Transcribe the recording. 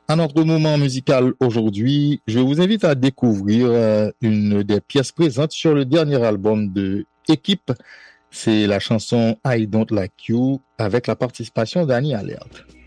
À notre moment musical aujourd'hui, je vous invite à découvrir une des pièces présentes sur le dernier album de Équipe. C'est la chanson I Don't Like You avec la participation d'Annie Alert.